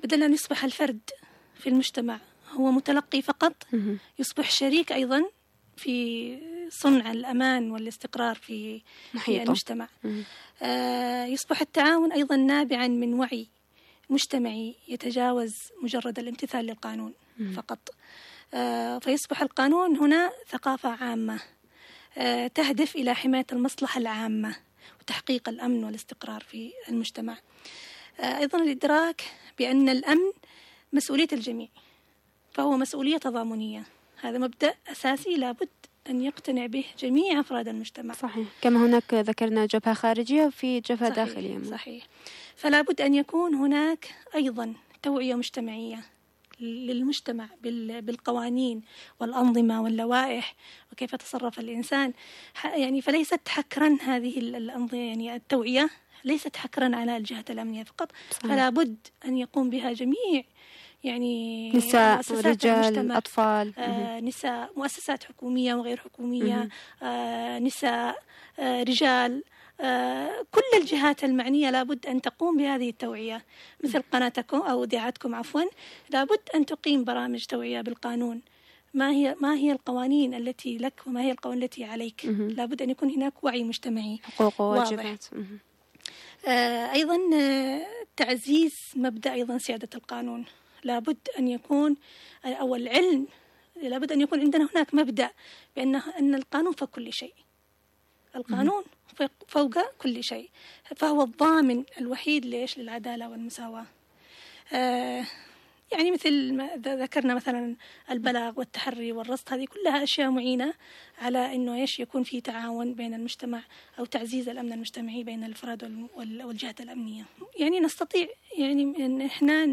بدل أن يصبح الفرد في المجتمع هو متلقي فقط، يصبح شريك أيضا في صنع الأمان والاستقرار في المجتمع. يصبح التعاون أيضا نابعا من وعي مجتمعي يتجاوز مجرد الامتثال للقانون فقط. فيصبح القانون هنا ثقافة عامة تهدف إلى حماية المصلحة العامة وتحقيق الأمن والاستقرار في المجتمع. أيضا الإدراك بأن الأمن مسؤولية الجميع، فهو مسؤولية تضامنية. هذا مبدأ أساسي لابد أن يقتنع به جميع أفراد المجتمع. صحيح، كما هناك ذكرنا جبهة خارجية وفي جبهة داخلية. صحيح. فلا بد أن يكون هناك أيضا توعية مجتمعية للمجتمع بالقوانين والأنظمة واللوائح وكيف يتصرف الإنسان. يعني فليست حكرا هذه الأنظمة، يعني التوعية ليست حكرا على الجهة الأمنية فقط. صحيح. فلا بد أن يقوم بها جميع، يعني نساء، رجال، أطفال، نساء، مؤسسات حكومية وغير حكومية، نساء، رجال، كل الجهات المعنية لابد أن تقوم بهذه التوعية، مثل قناتكم أو إذاعتكم عفوا، لابد أن تقيم برامج توعية بالقانون. ما هي القوانين التي لك وما هي القوانين التي عليك. لابد أن يكون هناك وعي مجتمعي، حقوق وواجبات. أيضا تعزيز مبدأ أيضا سيادة القانون. لابد أن يكون أو العلم، لابد أن يكون عندنا هناك مبدأ أن القانون فوق كل شيء. القانون فوق كل شيء، فهو الضامن الوحيد للعدالة والمساواة. يعني مثل ما ذكرنا مثلا البلاغ والتحري والرصد، هذه كلها أشياء معينة على إنه يكون في تعاون بين المجتمع أو تعزيز الأمن المجتمعي بين الأفراد والجهات الأمنية. يعني نستطيع يعني إن إحنا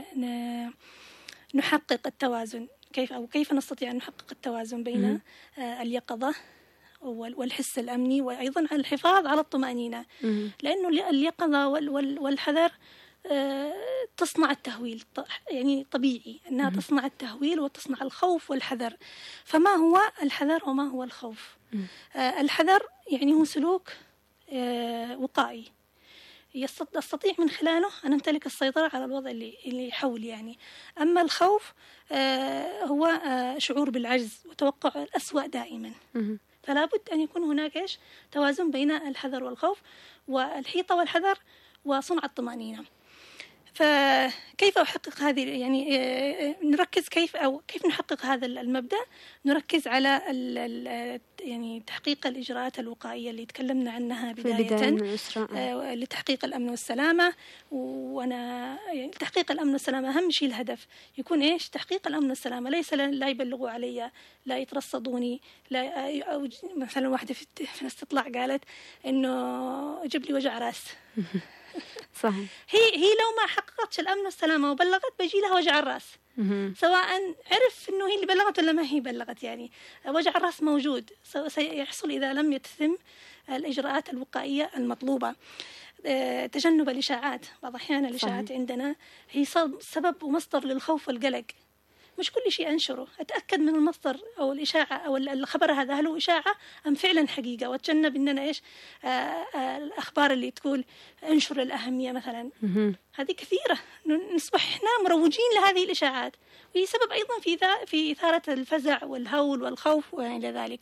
نحقق التوازن. كيف نستطيع أن نحقق التوازن بين اليقظة والحس الأمني وأيضا الحفاظ على الطمأنينة، لأنه اليقظة والحذر تصنع التهويل، يعني طبيعي أنها تصنع التهويل وتصنع الخوف والحذر. فما هو الحذر وما هو الخوف؟ الحذر يعني هو سلوك وقائي أستطيع من خلاله أن أمتلك السيطرة على الوضع اللي حولي يعني. أما الخوف هو شعور بالعجز وتوقع الأسوأ دائما. فلا بد أن يكون هناك توازن بين الحذر والخوف، والحيطة والحذر وصنع الطمأنينة. فكيف أحقق هذه؟ يعني نركز كيف نحقق هذا المبدأ. نركز على يعني تحقيق الإجراءات الوقائية اللي تكلمنا عنها بداية لتحقيق الأمن والسلامة. وأنا يعني تحقيق الأمن والسلامة أهم شيء الهدف يكون تحقيق الأمن والسلامة، ليس لا يبلغوا علي، لا يترصدوني، لا أو مثلا واحدة في الاستطلاع قالت إنه جيب لي وجع راس. صحيح. هي لو ما حققتش الأمن والسلامة وبلغت بيجي لها وجع الرأس، سواء عرف إنه هي اللي بلغت ولا ما هي بلغت. يعني وجع الرأس موجود سيحصل إذا لم يتم الإجراءات الوقائية المطلوبة. تجنب الإشاعات. بعض أحيان الإشاعات عندنا هي سبب ومصدر للخوف والقلق. مش كل شيء أنشره، أتأكد من المصدر أو الإشاعة أو الخبر هذا هل هو إشاعة أم فعلا حقيقة، وأتجنب إننا الأخبار اللي تقول انشر الأهمية مثلا. هذه كثيرة، نصبح إحنا مروجين لهذه الإشاعات، وهي سبب أيضا في إثارة الفزع والهول والخوف وإلى ذلك.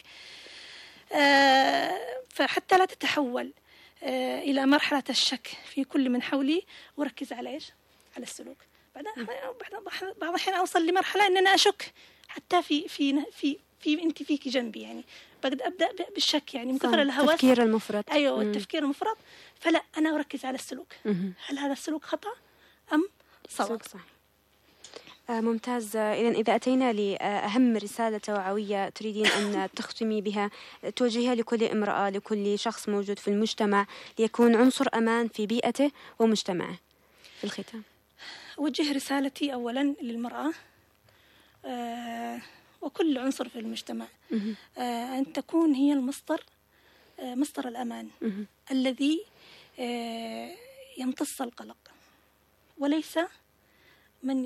فحتى لا تتحول إلى مرحلة الشك في كل من حولي، وركز على على السلوك. بعض الأحيان أوصل لمرحلة أن أنا أشك حتى في أنت فيك جنبي، يعني أبدأ بالشك، يعني من كثر الهوس، التفكير المفرط. أيوة، التفكير المفرط. فلا، أنا أركز على السلوك. هل هذا السلوك خطأ أم صواب؟ ممتاز. إذا أتينا لأهم رسالة توعوية تريدين أن تختمي بها، توجهها لكل امرأة، لكل شخص موجود في المجتمع، ليكون عنصر أمان في بيئته ومجتمعه، في الختام. أوجه رسالتي أولا للمرأة وكل عنصر في المجتمع، أن تكون هي مصدر الأمان الذي يمتص القلق، وليس من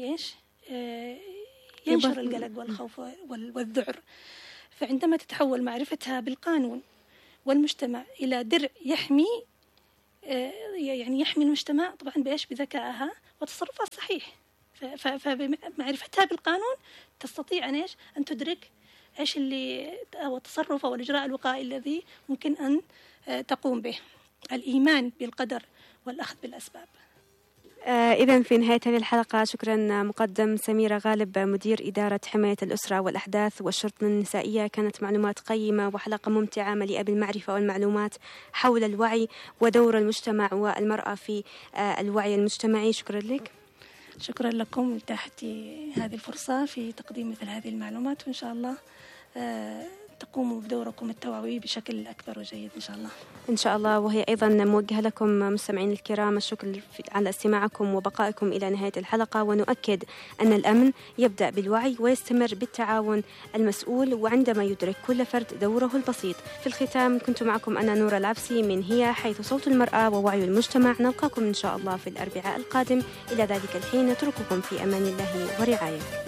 ينشر القلق والخوف والذعر. فعندما تتحول معرفتها بالقانون والمجتمع إلى درع يحمي المجتمع، طبعا بذكائها وتصرفها صحيح، فبمعرفتها بالقانون تستطيع أن تدرك إيش اللي أو التصرف أو الإجراء الوقائي الذي ممكن أن تقوم به. الإيمان بالقدر والأخذ بالأسباب. إذن في نهاية هذه الحلقة شكرا مقدم سميرة غالب مدير إدارة حماية الأسرة والأحداث والشرطة النسائية. كانت معلومات قيمة وحلقة ممتعة مليئة بالمعرفة والمعلومات حول الوعي ودور المجتمع والمرأة في الوعي المجتمعي. شكرا لك. شكرا لكم لإتاحتي هذه الفرصة في تقديم مثل هذه المعلومات، وإن شاء الله تقوموا بدوركم التوعوي بشكل أكبر وجيد إن شاء الله. إن شاء الله. وهي أيضا موجهة لكم مستمعين الكرام الشكر على استماعكم وبقائكم إلى نهاية الحلقة، ونؤكد أن الأمن يبدأ بالوعي ويستمر بالتعاون المسؤول وعندما يدرك كل فرد دوره البسيط. في الختام كنت معكم أنا نورة العبسي من هي حيث صوت المرأة ووعي المجتمع. نلقاكم إن شاء الله في الأربعاء القادم. إلى ذلك الحين نترككم في أمان الله ورعايته.